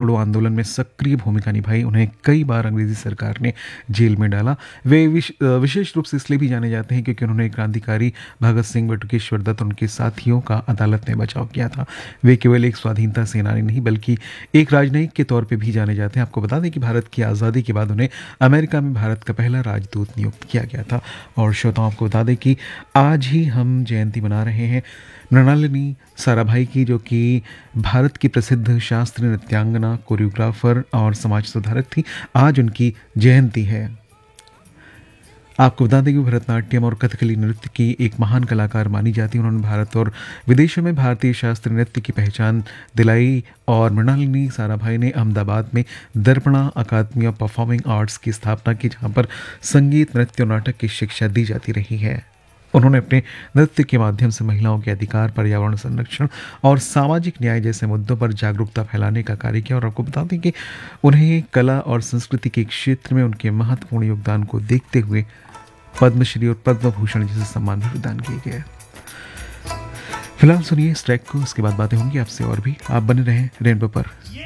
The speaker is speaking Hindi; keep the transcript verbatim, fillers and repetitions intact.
छोड़ो आंदोलन में सक्रिय भूमिका निभाई। उन्हें कई बार अंग्रेजी सरकार ने जेल में डाला। वे विश, विशेष रूप से इसलिए भी जाने जाते हैं क्योंकि उन्होंने क्रांतिकारी भगत सिंह, बटुकेश्वर दत्त, उनके साथियों का अदालत में बचाव किया था। वे केवल एक स्वाधीनता सेनानी नहीं बल्कि एक राजनयिक के तौर पर भी जाने जाते हैं। आपको बता दें कि भारत की आज़ादी के बाद उन्हें अमेरिका में भारत का पहला राजदूत नियुक्त किया गया था। और श्रोताओं आपको बता दें कि आज ही हम जयंती मना रहे हैं मृणालिनी साराभाई की, जो कि भारत की प्रसिद्ध शास्त्रीय नृत्यांगना, कोरियोग्राफर और समाज सुधारक थी। आज उनकी जयंती है। आपको बता दें कि भरतनाट्यम और कथकली नृत्य की एक महान कलाकार मानी जाती है। उन्होंने भारत और विदेशों में भारतीय शास्त्रीय नृत्य की पहचान दिलाई। और मृणालिनी साराभाई ने अहमदाबाद में दर्पणा अकादमी ऑफ परफॉर्मिंग आर्ट्स की स्थापना की, जहां पर संगीत, नृत्य और नाटक की शिक्षा दी जाती रही है। उन्होंने अपने नृत्य के माध्यम से महिलाओं के अधिकार, पर्यावरण संरक्षण और सामाजिक न्याय जैसे मुद्दों पर जागरूकता फैलाने का कार्य किया। और आपको बता दें कि उन्हें कला और संस्कृति के क्षेत्र में उनके महत्वपूर्ण योगदान को देखते हुए पद्मश्री और पद्म भूषण जैसे सम्मान भी प्रदान किए गए। फिलहाल सुनिए इस ट्रैक को, उसके बाद बातें होंगी आपसे और भी। आप बने रहें रेनबो पर।